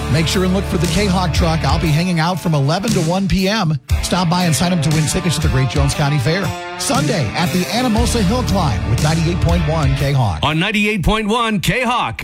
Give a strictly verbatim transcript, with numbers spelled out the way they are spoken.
Make sure and look for the K-Hawk truck. I'll be hanging out from eleven to one p.m. Stop by and sign up to win tickets to the Great Jones County Fair. Sunday at the Anamosa Hill Climb with ninety-eight point one K-Hawk. On ninety-eight point one K-Hawk.